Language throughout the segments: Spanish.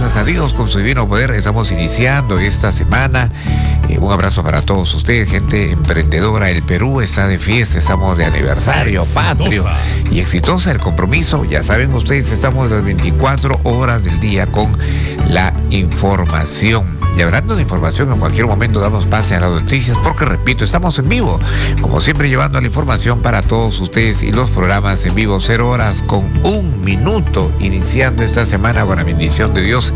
gracias a Dios, con su divino poder, estamos iniciando esta semana. Un abrazo para todos ustedes, gente emprendedora. El Perú está de fiesta, estamos de aniversario patrio y exitosa. El compromiso, ya saben ustedes, estamos las 24 horas del día con la información. Y hablando de información, en cualquier momento damos pase a las noticias porque, repito, estamos en vivo, como siempre, llevando la información para todos ustedes y los programas en vivo, 0 horas con 1 minuto, iniciando esta semana con la bendición de Dios.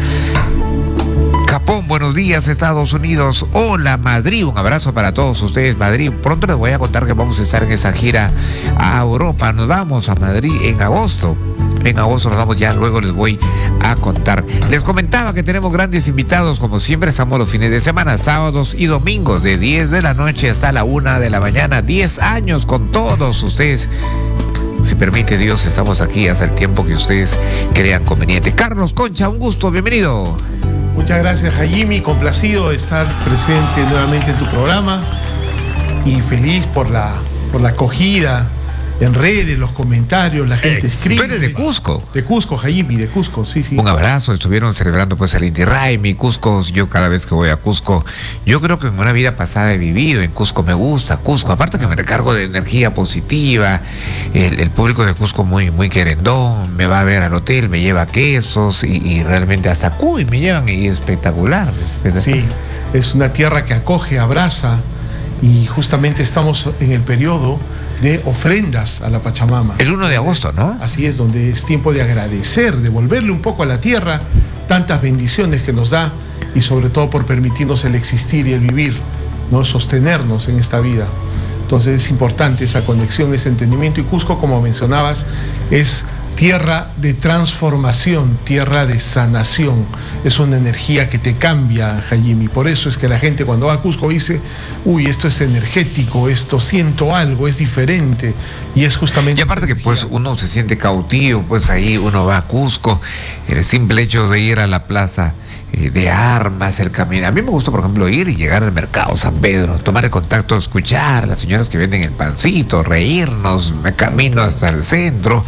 Japón, buenos días, Estados Unidos. Hola, Madrid, un abrazo para todos ustedes, Madrid. Pronto les voy a contar que vamos a estar en esa gira a Europa. Nos vamos a Madrid en agosto. En agosto nos vamos, ya luego les voy a contar. Les comentaba que tenemos grandes invitados, como siempre. Estamos los fines de semana, sábados y domingos, de 10 de la noche hasta la 1 de la mañana. 10 años con todos ustedes. Si permite Dios, estamos aquí hasta el tiempo que ustedes crean conveniente. Carlos Concha, un gusto, bienvenido. Muchas gracias, Jaime, complacido de estar presente nuevamente en tu programa y feliz por la acogida en redes, los comentarios, la gente escribe. Tú eres de Cusco. De Cusco, Jaime, de Cusco, sí. Un abrazo, estuvieron celebrando pues el Inti Raymi, Cusco. Yo cada vez que voy a Cusco, yo creo que en una vida pasada he vivido en Cusco, me gusta Cusco, aparte que me recargo de energía positiva. El público de Cusco muy querendón, me va a ver al hotel, me lleva quesos y realmente hasta Cuy me llevan y espectacular. Sí, es una tierra que acoge, abraza y justamente estamos en el periodo de ofrendas a la Pachamama. El 1 de agosto, ¿no? Así es, donde es tiempo de agradecer, devolverle un poco a la tierra tantas bendiciones que nos da y sobre todo por permitirnos el existir y el vivir, ¿no? Sostenernos en esta vida. Entonces es importante esa conexión, ese entendimiento, y Cusco, como mencionabas, es tierra de transformación, tierra de sanación. Es una energía que te cambia, Jaime. Por eso es que la gente cuando va a Cusco dice, uy, esto es energético, esto siento algo, es diferente. Y es justamente... Y aparte que pues uno se siente cautivo, pues ahí uno va a Cusco, el simple hecho de ir a la plaza de armas, el camino. A mí me gusta, por ejemplo, ir y llegar al mercado San Pedro, tomar el contacto, escuchar a las señoras que venden el pancito, reírnos, me camino hasta el centro.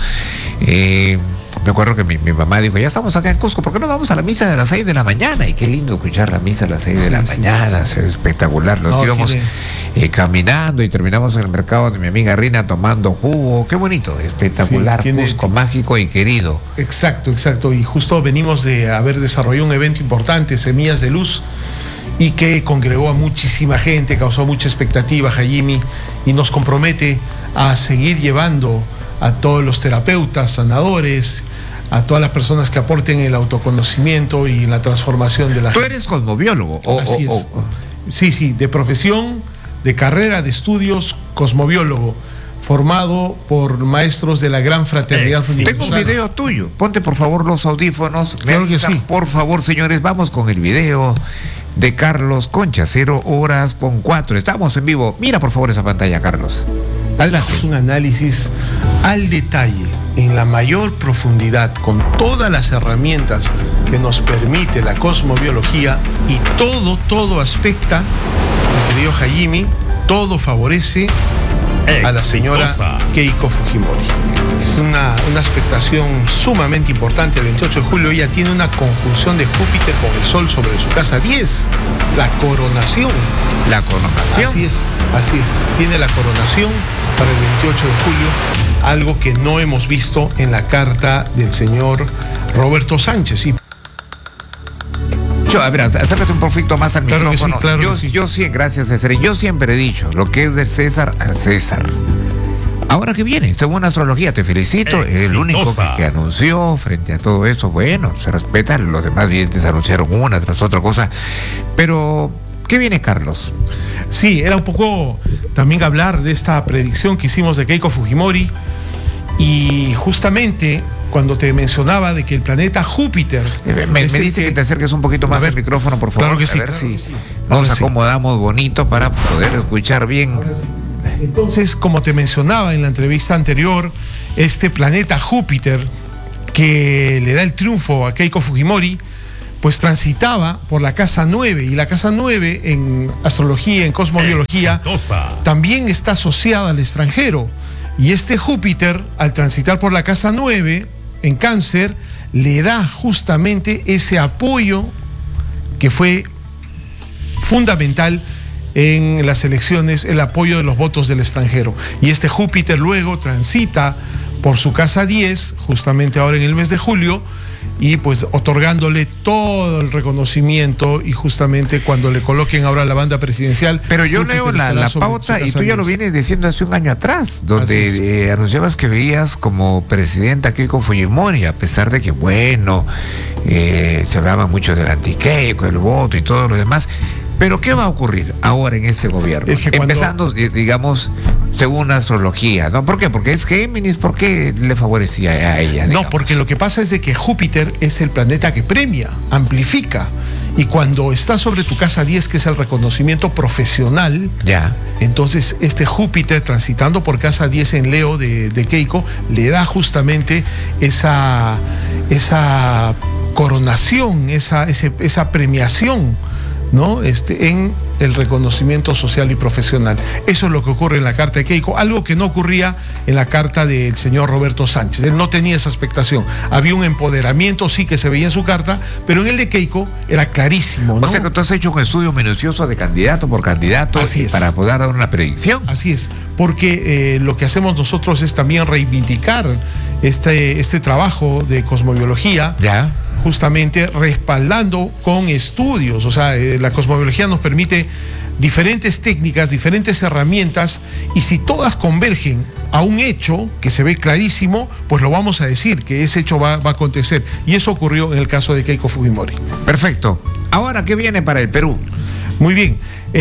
Me acuerdo que mi mamá dijo, ya estamos acá en Cusco, ¿por qué no vamos a la misa de las 6 de la mañana? Y qué lindo escuchar la misa a las 6 de la mañana, es espectacular. Nos íbamos caminando y terminamos en el mercado de mi amiga Rina tomando jugo. Qué bonito, espectacular, Cusco, mágico y querido. Exacto. Y justo venimos de haber desarrollado un evento importante, Semillas de Luz, y que congregó a muchísima gente, causó mucha expectativa, Jaime, y nos compromete a seguir llevando a todos los terapeutas, sanadores, a todas las personas que aporten el autoconocimiento y la transformación de la gente. ¿Tú eres cosmobiólogo? Así es. Sí, de profesión, de carrera, de estudios, cosmobiólogo, formado por maestros de la gran fraternidad universal. Tengo un video tuyo, ponte por favor los audífonos. Claro que sí. Por favor, señores, vamos con el video de Carlos Concha, 0 horas con 4. Estamos en vivo. Mira por favor esa pantalla, Carlos. Adelante. Es un análisis al detalle, en la mayor profundidad, con todas las herramientas que nos permite la cosmobiología, y todo aspecta, mi querido Jaime, todo favorece a la señora Keiko Fujimori. Es una aspectación sumamente importante. El 28 de julio ella tiene una conjunción de Júpiter con el Sol sobre su casa 10, la coronación. La coronación. Así es. Tiene la coronación para el 28 de julio, algo que no hemos visto en la carta del señor Roberto Sánchez. A ver, acércate un poquito más al micrófono. Claro que sí. Yo sí, gracias, César. Yo siempre he dicho, lo que es del César, al César. Ahora que viene, según astrología, te felicito. Es el único que anunció frente a todo eso. Bueno, se respeta. Los demás videntes anunciaron una tras otra cosa. Pero, ¿qué viene, Carlos? Sí, era un poco también hablar de esta predicción que hicimos de Keiko Fujimori. Y justamente cuando te mencionaba de que el planeta Júpiter... Me dice que te acerques un poquito más al micrófono, por favor. Claro que sí. A ver si nos acomodamos bonito para poder escuchar bien. Entonces, como te mencionaba en la entrevista anterior, este planeta Júpiter, que le da el triunfo a Keiko Fujimori, pues transitaba por la casa 9, y la casa 9 en astrología, en cosmobiología, también está asociada al extranjero. Y este Júpiter, al transitar por la casa 9, en Cáncer, le da justamente ese apoyo que fue fundamental en las elecciones, el apoyo de los votos del extranjero. Y este Júpiter luego transita por su casa 10, justamente ahora en el mes de julio, y pues otorgándole todo el reconocimiento, y justamente cuando le coloquen ahora la banda presidencial. Pero yo leo la pauta y tú ya lo vienes diciendo hace un año atrás, donde anunciabas que veías como presidenta a Keiko Fujimori, a pesar de que, bueno, se hablaba mucho del anti-Keiko, el voto y todo lo demás. Pero ¿qué va a ocurrir ahora en este gobierno? Es que empezando, digamos, según la astrología, ¿no? ¿Por qué? Porque es Géminis, ¿por qué le favorecía a ella? Digamos? No, porque lo que pasa es de que Júpiter es el planeta que premia, amplifica. Y cuando está sobre tu casa 10, que es el reconocimiento profesional, ya, entonces este Júpiter transitando por casa 10 en Leo de Keiko, le da justamente esa coronación, esa premiación, ¿no? En el reconocimiento social y profesional. Eso es lo que ocurre en la carta de Keiko, algo que no ocurría en la carta del señor Roberto Sánchez. Él no tenía esa expectación. Había un empoderamiento, sí, que se veía en su carta, pero en el de Keiko era clarísimo, ¿no? O sea que tú has hecho un estudio minucioso de candidato por candidato para poder dar una predicción. Así es, porque lo que hacemos nosotros es también reivindicar este trabajo de cosmobiología. Ya. Justamente respaldando con estudios. O sea, la cosmobiología nos permite diferentes técnicas, diferentes herramientas, y si todas convergen a un hecho que se ve clarísimo, pues lo vamos a decir, que ese hecho va a acontecer. Y eso ocurrió en el caso de Keiko Fujimori. Perfecto. Ahora, ¿qué viene para el Perú? Muy bien.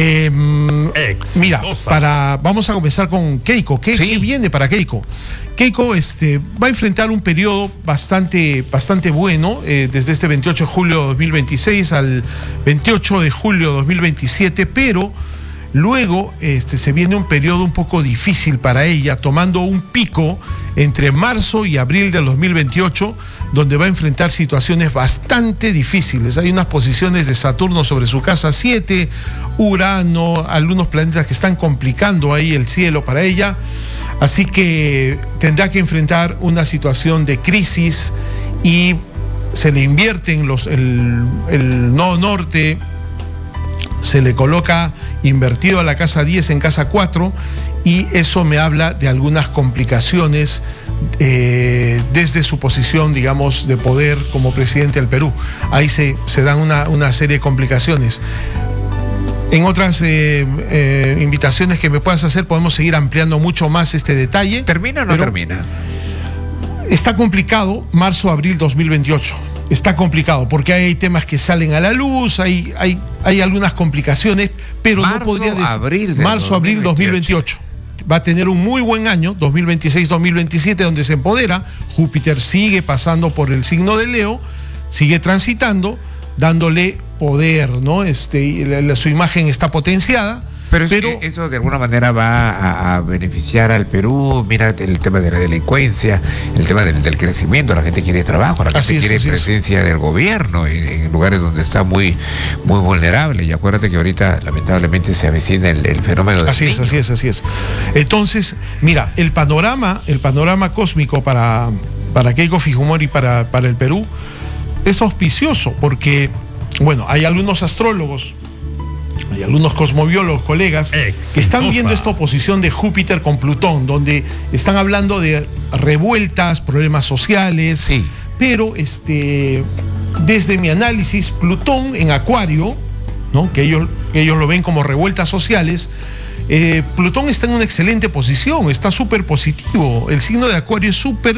Mira, vamos a comenzar con Keiko. ¿Qué viene para Keiko? Keiko va a enfrentar un periodo bastante bueno, desde este 28 de julio de 2026 al 28 de julio de 2027, pero luego se viene un periodo un poco difícil para ella, tomando un pico entre marzo y abril del 2028, donde va a enfrentar situaciones bastante difíciles. Hay unas posiciones de Saturno sobre su casa 7, Urano, algunos planetas que están complicando ahí el cielo para ella. Así que tendrá que enfrentar una situación de crisis, y se le invierten el nodo norte, se le coloca invertido a la casa 10 en casa 4, y eso me habla de algunas complicaciones desde su posición, digamos, de poder como presidente del Perú. Ahí se dan una serie de complicaciones. En otras invitaciones que me puedas hacer, podemos seguir ampliando mucho más este detalle. ¿Termina o no termina? Está complicado marzo-abril 2028. Está complicado porque hay temas que salen a la luz, hay algunas complicaciones, pero no podría decir marzo-abril 2028. Va a tener un muy buen año, 2026-2027, donde se empodera. Júpiter sigue pasando por el signo de Leo, sigue transitando, dándole poder, ¿no? Su imagen está potenciada. Pero eso de alguna manera va a beneficiar al Perú. Mira el tema de la delincuencia, el tema del crecimiento. La gente quiere trabajo, la gente quiere presencia del gobierno en lugares donde está muy vulnerable. Y acuérdate que ahorita lamentablemente se avecina el fenómeno de así es. Entonces, mira, el panorama cósmico para Keiko Fujimori, para el Perú, es auspicioso, porque, bueno, hay algunos astrólogos, hay algunos cosmobiólogos, colegas, que están viendo esta oposición de Júpiter con Plutón, donde están hablando de revueltas, problemas sociales, pero desde mi análisis, Plutón en Acuario, ¿no? que ellos lo ven como revueltas sociales, Plutón está en una excelente posición, está súper positivo. El signo de Acuario es súper,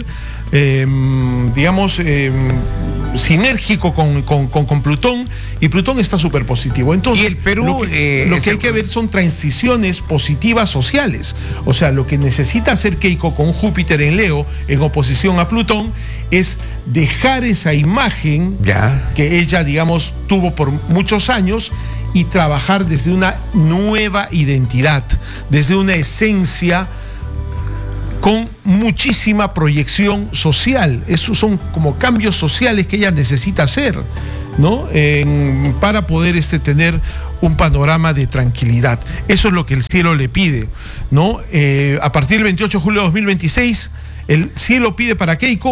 sinérgico con Plutón, y Plutón está súper positivo. Entonces, y el Perú, lo que hay que ver son transiciones positivas sociales. O sea, lo que necesita hacer Keiko con Júpiter en Leo, en oposición a Plutón, es dejar esa imagen que ella, digamos, tuvo por muchos años, y trabajar desde una nueva identidad, desde una esencia con muchísima proyección social. Esos son como cambios sociales que ella necesita hacer, ¿no? Para poder tener un panorama de tranquilidad. Eso es lo que el cielo le pide, ¿no? A partir del 28 de julio de 2026, el cielo pide para Keiko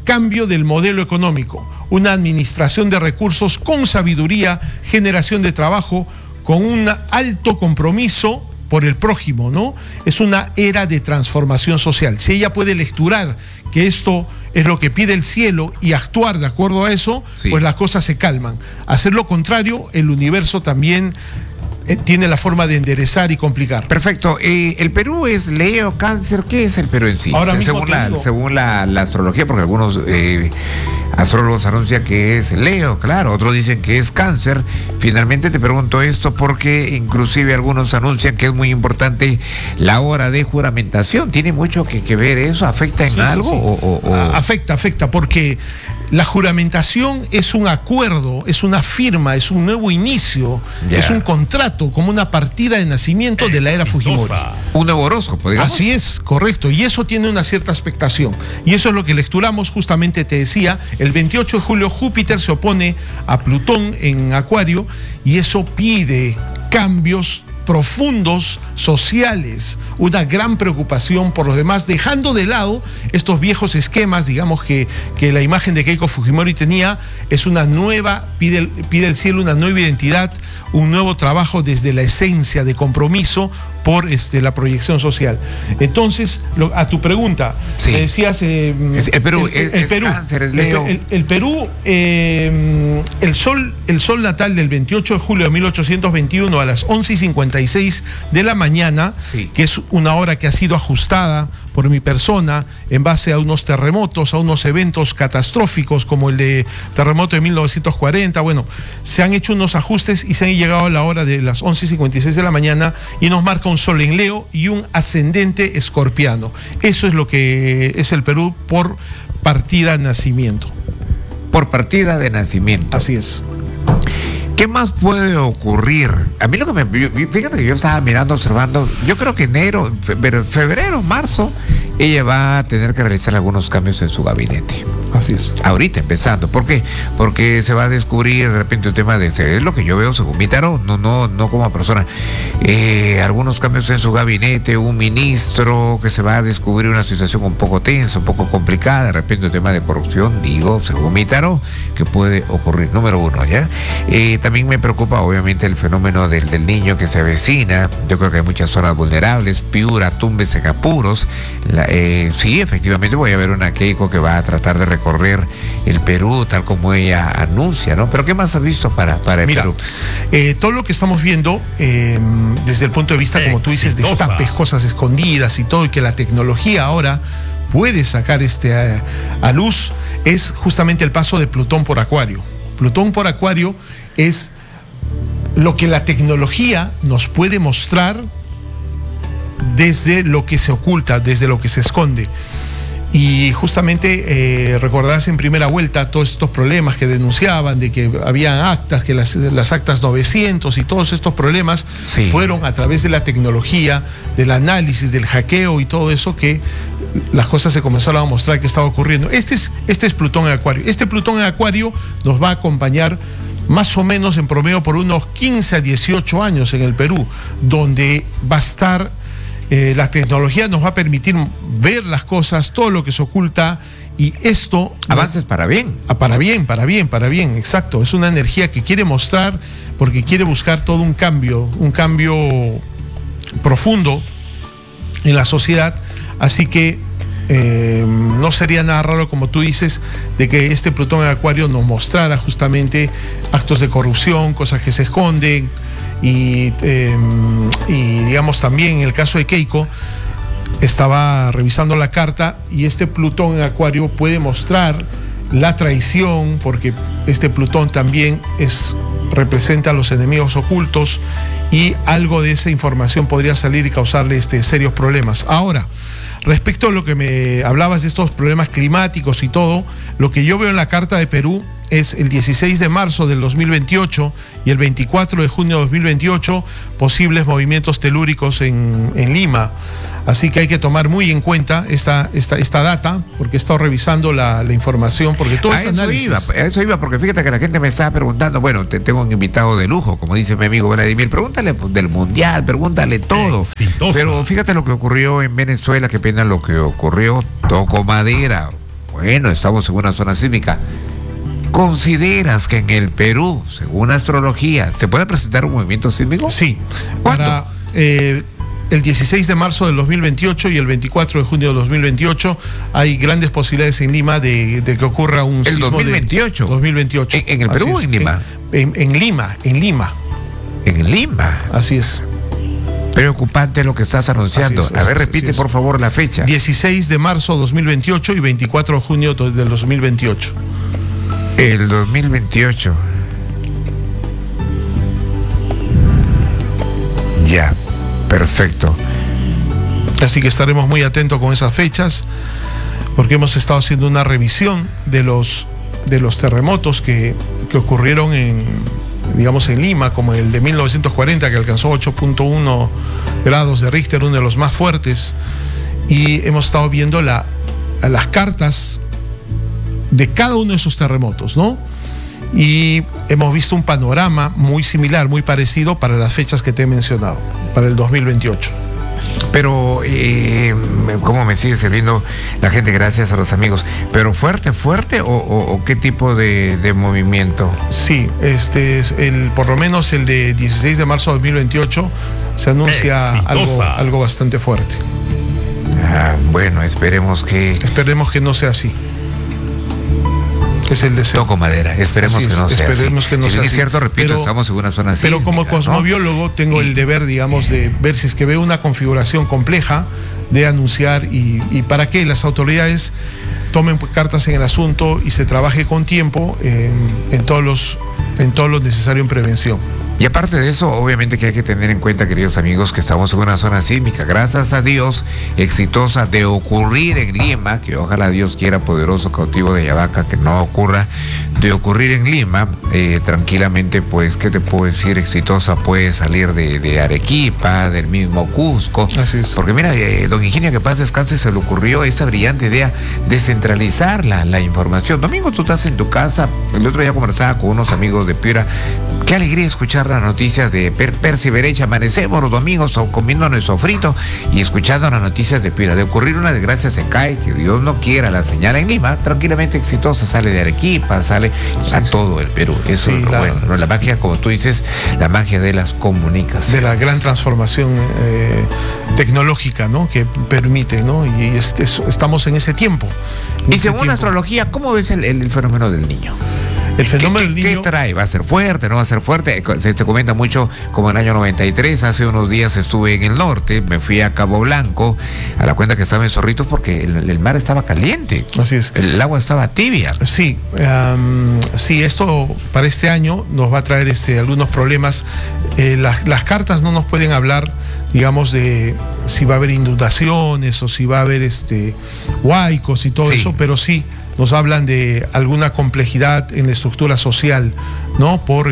cambio del modelo económico, una administración de recursos con sabiduría, generación de trabajo, con un alto compromiso por el prójimo, ¿no? Es una era de transformación social. Si ella puede lecturar que esto es lo que pide el cielo y actuar de acuerdo a eso, sí, pues las cosas se calman. Hacer lo contrario, el universo también tiene la forma de enderezar y complicar. Perfecto. El Perú es Leo, Cáncer. ¿Qué es el Perú en sí? Ahora según la astrología, porque algunos astrólogos anuncian que es Leo, claro, otros dicen que es Cáncer. Finalmente te pregunto esto porque inclusive algunos anuncian que es muy importante la hora de juramentación. ¿Tiene mucho que ver eso? ¿Afecta en algo? Sí. Afecta, porque la juramentación es un acuerdo, es una firma, es un nuevo inicio, es un contrato, como una partida de nacimiento de la era Fujimori. Un nuevo horóscopo, digamos. Así es, correcto, y eso tiene una cierta expectación. Y eso es lo que lecturamos, justamente te decía, el 28 de julio Júpiter se opone a Plutón en Acuario y eso pide cambios profundos, sociales, una gran preocupación por los demás, dejando de lado estos viejos esquemas. Digamos que la imagen de Keiko Fujimori tenía es una nueva, pide el cielo una nueva identidad, un nuevo trabajo desde la esencia de compromiso por la proyección social. Entonces, a tu pregunta, sí, me decías... el Perú, el Perú, Cáncer, es Leo. El Perú, el sol natal del 28 de julio de 1821 a las 11:56 de la mañana, sí, que es una hora que ha sido ajustada por mi persona en base a unos terremotos, a unos eventos catastróficos como el de terremoto de 1940. Bueno, se han hecho unos ajustes y se han llegado a la hora de las 11:56 de la mañana y nos marca un sol en Leo y un ascendente escorpiano. Eso es lo que es el Perú por partida de nacimiento. Por partida de nacimiento. Así es. ¿Qué más puede ocurrir? A mí lo que fíjate que yo estaba mirando, observando, yo creo que enero, febrero, marzo, ella va a tener que realizar algunos cambios en su gabinete. Así es. Ahorita empezando. ¿Por qué? Porque se va a descubrir de repente un tema es lo que yo veo según mi tarot, no como persona. Algunos cambios en su gabinete, un ministro que se va a descubrir una situación un poco tensa, un poco complicada, de repente un tema de corrupción, digo, según mi tarot, que puede ocurrir. Número uno, ¿ya? También me preocupa obviamente el fenómeno del niño que se avecina. Yo creo que hay muchas zonas vulnerables, Piura, Tumbes, Secapuros. Sí, efectivamente voy a ver una Keiko que va a tratar de recorrer el Perú tal como ella anuncia, ¿no? Pero ¿qué más has visto para el Perú? Todo lo que estamos viendo desde el punto de vista, como tú dices, de estas cosas escondidas y todo, y que la tecnología ahora puede sacar a luz, es justamente el paso de Plutón por Acuario. Plutón por Acuario es lo que la tecnología nos puede mostrar desde lo que se oculta, desde lo que se esconde. Y justamente recordarás en primera vuelta todos estos problemas que denunciaban de que había actas, que las actas 900 y todos estos problemas, sí, fueron a través de la tecnología, del análisis, del hackeo y todo eso, que las cosas se comenzaron a mostrar que estaba ocurriendo. Este es Plutón en Acuario. Este Plutón en Acuario nos va a acompañar más o menos en promedio por unos 15 a 18 años en el Perú, donde va a estar... la tecnología nos va a permitir ver las cosas, todo lo que se oculta, y esto... Avances para bien. Para bien, exacto. Es una energía que quiere mostrar, porque quiere buscar todo un cambio profundo en la sociedad. Así que no sería nada raro, como tú dices, de que este Plutón en Acuario nos mostrara justamente actos de corrupción, cosas que se esconden. Y digamos también en el caso de Keiko, estaba revisando la carta y este Plutón en Acuario puede mostrar la traición, porque este Plutón también representa a los enemigos ocultos, y algo de esa información podría salir y causarle serios problemas. Ahora, respecto a lo que me hablabas de estos problemas climáticos y todo, lo que yo veo en la carta de Perú es el 16 de marzo del 2028 y el 24 de junio de 2028 posibles movimientos telúricos en Lima. Así que hay que tomar muy en cuenta esta data, porque he estado revisando la información, porque todo es análisis. Eso iba, porque fíjate que la gente me estaba preguntando, bueno, tengo un invitado de lujo, como dice mi amigo Vladimir, pregúntale del Mundial, pregúntale todo. Exitosa. Pero fíjate lo que ocurrió en Venezuela, qué pena lo que ocurrió, toco madera. Bueno, estamos en una zona sísmica. ¿Consideras que en el Perú, según la astrología, se puede presentar un movimiento sísmico? Sí. ¿Cuándo? Para el 16 de marzo del 2028 y el 24 de junio del 2028 hay grandes posibilidades en Lima de que ocurra un ¿El sismo 2028? 2028. ¿En el Perú o en Lima? En Lima. En Lima. Así es. Preocupante lo que estás anunciando. Así es, A ver, así repite es. por favor la fecha. 16 de marzo 2028 y 24 de junio del 2028. El 2028. Ya, perfecto. Así que estaremos muy atentos con esas fechas, porque hemos estado haciendo una revisión de los terremotos que ocurrieron en Lima, como el de 1940, que alcanzó 8.1 grados de Richter, uno de los más fuertes, y hemos estado viendo las cartas de cada uno de esos terremotos, ¿no? Y hemos visto un panorama muy similar, muy parecido para las fechas que te he mencionado, para el 2028. Pero, ¿cómo me sigue sirviendo la gente? Gracias a los amigos. ¿Pero fuerte o qué tipo de movimiento? Sí, este es por lo menos el de 16 de marzo de 2028 se anuncia algo bastante fuerte. Bueno, esperemos que no sea así. Es el deseo. Toco madera, esperemos que no sea así. Si bien es cierto, repito, estamos en una zona sísmica, pero como cosmobiólogo tengo el deber, digamos, de ver si es que veo una configuración compleja, de anunciar y para que las autoridades tomen cartas en el asunto y se trabaje con tiempo en todo lo necesario en prevención. Y aparte de eso, obviamente que hay que tener en cuenta, queridos amigos, que estamos en una zona sísmica, gracias a Dios, exitosa de ocurrir en Lima, que ojalá Dios quiera, poderoso cautivo de Yavaca, que no ocurra, de ocurrir en Lima, tranquilamente, pues, ¿qué te puedo decir? Exitosa puede salir de Arequipa, del mismo Cusco. Así es. Porque mira, don Higinio, que paz descanse, se le ocurrió esta brillante idea de centralizar la información. Domingo, tú estás en tu casa, el otro día conversaba con unos amigos de Piura, qué alegría escuchar las noticias de Percy Berecha. Amanecemos los domingos comiendo nuestro frito y escuchando las noticias de Piura. De ocurrir una desgracia se cae, que Dios no quiera, la señal en Lima, tranquilamente exitosa, sale de Arequipa, sale a todo el Perú. Eso es lo bueno, ¿no? La magia, como tú dices, la magia de las comunicaciones. De la gran transformación tecnológica, ¿no? Que permite, ¿no? Y estamos en ese tiempo. Y según la astrología, ¿cómo ves el fenómeno del niño? El fenómeno del niño. ¿Qué trae? ¿Va a ser fuerte? ¿No va a ser fuerte? Se comenta mucho como en el año 93, hace unos días estuve en el norte, me fui a Cabo Blanco, a la cuenta que estaba en Zorritos porque el mar estaba caliente. Así es. El agua estaba tibia. Sí, sí, esto para este año nos va a traer algunos problemas. Las cartas no nos pueden hablar, digamos, de si va a haber inundaciones o si va a haber huaicos y todo eso, pero sí nos hablan de alguna complejidad en la estructura social, ¿no? Por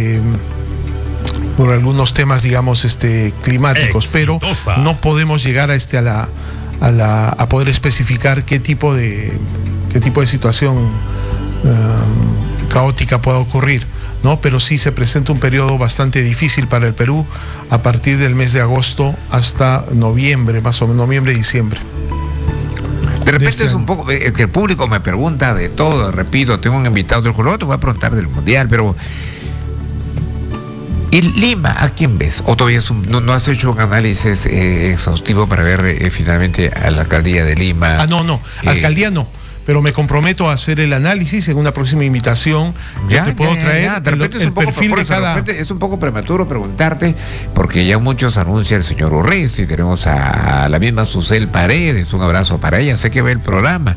algunos temas, digamos, climáticos. Exitosa. Pero no podemos llegar a poder especificar qué tipo de situación caótica pueda ocurrir, ¿no? Pero sí se presenta un periodo bastante difícil para el Perú a partir del mes de agosto hasta noviembre, más o menos noviembre, diciembre. De repente es un poco, es que el público me pregunta de todo, repito, tengo un invitado del juego, te voy a preguntar del Mundial, pero ¿y Lima a quién ves? ¿O todavía no has hecho un análisis exhaustivo para ver finalmente a la alcaldía de Lima? No, alcaldía no. Pero me comprometo a hacer el análisis en una próxima invitación. Yo te puedo traer de repente el perfil de cada... Es un poco prematuro preguntarte, porque ya muchos anuncia el señor Urresti, tenemos a la misma Susel Paredes, un abrazo para ella, sé que ve el programa,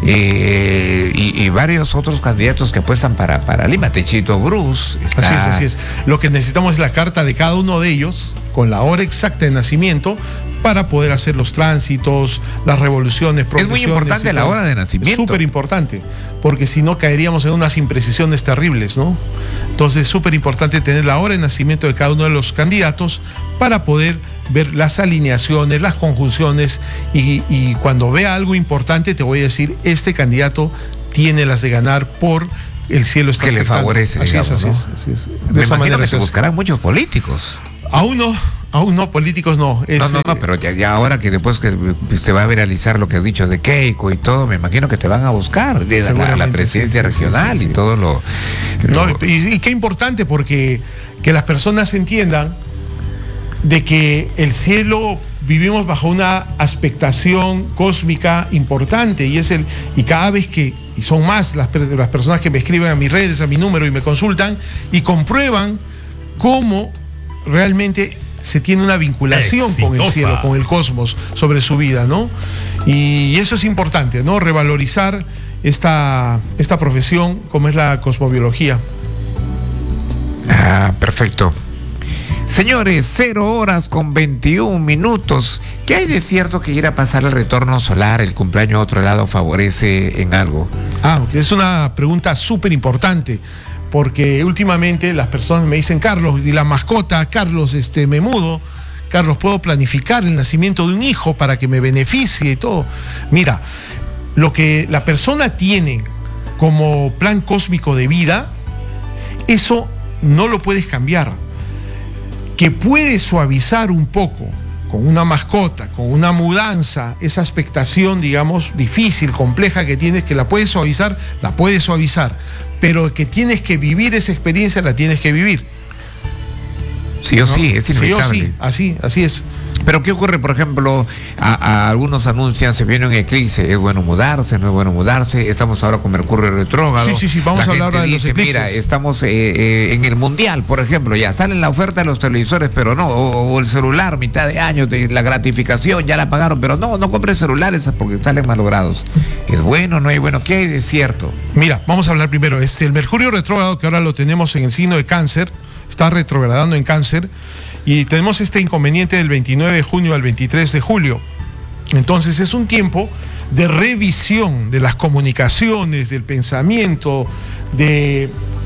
y varios otros candidatos que apuestan para Lima, Techito Bruce. Así es. Lo que necesitamos es la carta de cada uno de ellos, con la hora exacta de nacimiento, para poder hacer los tránsitos, las revoluciones, progresiones. Es muy importante la hora de nacimiento. Súper importante, porque si no caeríamos en unas imprecisiones terribles, ¿no? Entonces es súper importante tener la hora de nacimiento de cada uno de los candidatos para poder ver las alineaciones, las conjunciones, y cuando vea algo importante te voy a decir, este candidato tiene las de ganar por el cielo está que le favorece, así digamos, es. De esa manera se buscarán muchos políticos. Aún no, Aún no, políticos no. No, pero ya ahora que después que se va a viralizar lo que has dicho de Keiko y todo, me imagino que te van a buscar de la presidencia regional y todo lo... No, y qué importante, porque que las personas entiendan de que el cielo vivimos bajo una expectación cósmica importante, y cada vez que, y son más las personas que me escriben a mis redes, a mi número, y me consultan y comprueban cómo realmente se tiene una vinculación con el cielo, con el cosmos, sobre su vida, ¿no? Y eso es importante, ¿no? Revalorizar esta profesión como es la cosmobiología. Perfecto. Señores, 0:21. ¿Qué hay de cierto que ir a pasar el retorno solar, el cumpleaños a otro lado, favorece en algo? Es una pregunta súper importante, porque últimamente las personas me dicen: Carlos, y la mascota, Carlos, me mudo, Carlos, ¿puedo planificar el nacimiento de un hijo para que me beneficie y todo? Mira, lo que la persona tiene como plan cósmico de vida, eso no lo puedes cambiar. Que puedes suavizar un poco con una mascota, con una mudanza, esa expectación, digamos, difícil, compleja que tienes, que la puedes suavizar, pero que tienes que vivir esa experiencia, la tienes que vivir. Sí o sí, es inevitable. Sí, así es. Pero ¿qué ocurre, por ejemplo? A algunos anuncian, se viene un eclipse, ¿es bueno mudarse, no es bueno mudarse? Estamos ahora con Mercurio retrógrado. Sí, vamos a hablar de los eclipses. Mira, estamos en el Mundial, por ejemplo, ya sale la oferta de los televisores, pero no, o el celular, mitad de año, la gratificación, ya la pagaron, pero no compres celulares porque salen malogrados. ¿Es bueno, no es bueno? ¿Qué hay de cierto? Mira, vamos a hablar primero. El Mercurio retrógrado, que ahora lo tenemos en el signo de Cáncer, está retrogradando en Cáncer, y tenemos este inconveniente del 29 de junio al 23 de julio. Entonces es un tiempo de revisión de las comunicaciones, del pensamiento, de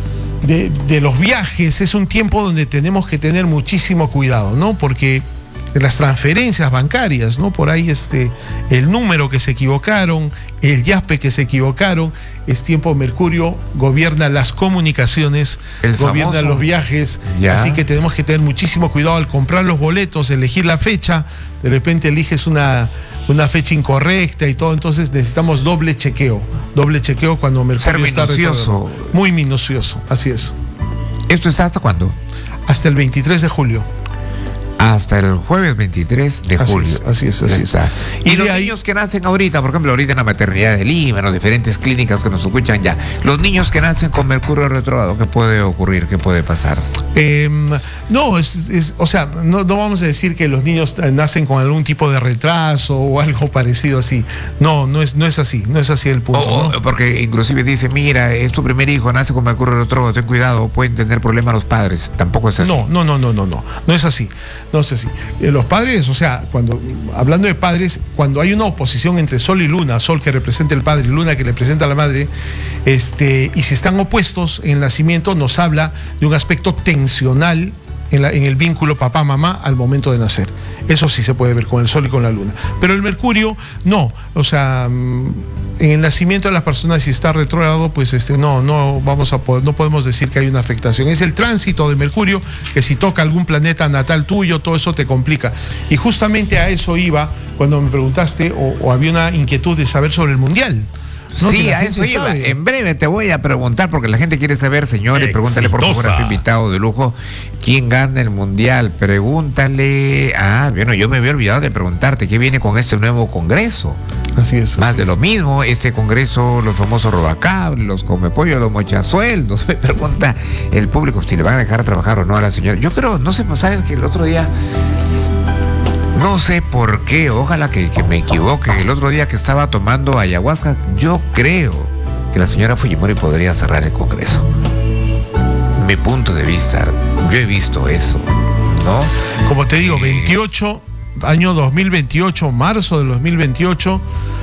los viajes. Es un tiempo donde tenemos que tener muchísimo cuidado, ¿no? Porque de las transferencias bancarias, ¿no? Por ahí el número que se equivocaron, el YASPE que se equivocaron. Es tiempo, Mercurio gobierna las comunicaciones, gobierna los viajes, así que tenemos que tener muchísimo cuidado al comprar los boletos, elegir la fecha. De repente eliges una fecha incorrecta y todo, entonces necesitamos doble chequeo cuando Mercurio está minucioso. Muy minucioso, así es. ¿Esto está hasta cuándo? Hasta el 23 de julio. Hasta el jueves 23 de julio. Así es. Y los niños que nacen ahorita, por ejemplo, ahorita en la maternidad de Lima, en las diferentes clínicas que nos escuchan ya, los niños que nacen con Mercurio retrógrado, ¿qué puede ocurrir? ¿Qué puede pasar? No vamos a decir que los niños nacen con algún tipo de retraso o algo parecido así. No es así el punto. ¿No? Porque inclusive dice, mira, es tu primer hijo, nace con Mercurio retrógrado, ten cuidado, pueden tener problemas los padres. Tampoco es así. No es así. No es así. Los padres, hablando de padres, cuando hay una oposición entre Sol y Luna, Sol que representa el padre y Luna que representa a la madre, y si están opuestos en el nacimiento, nos habla de un aspecto tensional en el vínculo papá-mamá al momento de nacer. Eso sí se puede ver con el Sol y con la Luna. Pero el Mercurio, no. En el nacimiento de las personas, si está retrógrado, pues no podemos decir que hay una afectación. Es el tránsito de Mercurio, que si toca algún planeta natal tuyo, todo eso te complica. Y justamente a eso iba cuando me preguntaste, o había una inquietud de saber sobre el Mundial. No, sí, a eso iba. En breve te voy a preguntar, porque la gente quiere saber, señores, pregúntale por favor a tu invitado de lujo, ¿quién gana el Mundial? Pregúntale. Yo me había olvidado de preguntarte, ¿qué viene con este nuevo congreso? Así es. Más de lo mismo, este congreso, los famosos robacables, los comepollos, los mochasueldos. Me pregunta el público si le van a dejar trabajar o no a la señora. Yo creo, no sé, ¿sabes que el otro día... No sé por qué, ojalá que me equivoque. El otro día que estaba tomando ayahuasca, yo creo que la señora Fujimori podría cerrar el Congreso. Mi punto de vista, yo he visto eso, ¿no? Como te digo, año 2028, marzo del 2028,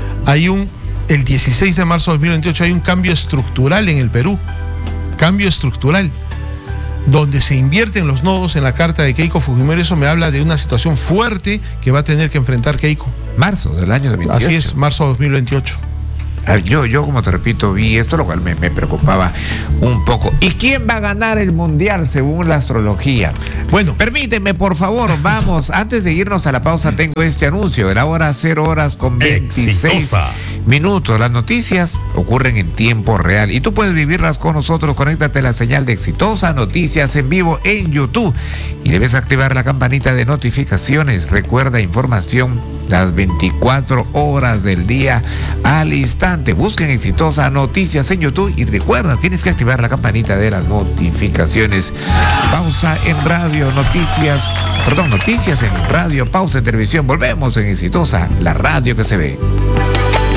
el 16 de marzo de 2028 hay un cambio estructural en el Perú. Cambio estructural. Donde se invierten los nodos en la carta de Keiko Fujimori. Eso me habla de una situación fuerte que va a tener que enfrentar Keiko. Marzo del año 2028. Así es, marzo de 2028. Yo como te repito, vi esto, lo cual me preocupaba un poco. ¿Y quién va a ganar el mundial según la astrología? Bueno, permíteme, por favor, vamos. Antes de irnos a la pausa, tengo este anuncio. De la hora 0:26 minutos. Las noticias ocurren en tiempo real y tú puedes vivirlas con nosotros. Conéctate a la señal de Exitosa Noticias en vivo en YouTube y debes activar la campanita de notificaciones. Recuerda, información las 24 horas del día al instante. Busquen Exitosa Noticias en YouTube y recuerda, tienes que activar la campanita de las notificaciones. Pausa en radio, noticias en radio, pausa en televisión. Volvemos en Exitosa, la radio que se ve.